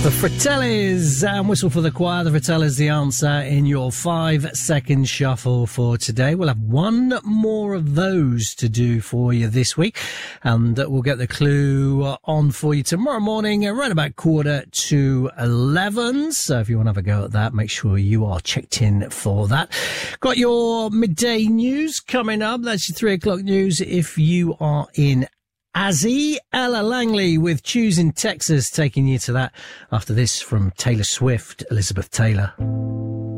The Fratellis and Whistle for the Choir. The Fratellis, the answer in your 5-second shuffle for today. We'll have one more of those to do for you this week, and we'll get the clue on for you tomorrow morning around about 11:45. So if you want to have a go at that, make sure you are checked in for that. Got your midday news coming up. That's your 3 o'clock news if you are in Azzy. Ella Langley with Choosing Texas taking you to that after this from Taylor Swift, Elizabeth Taylor.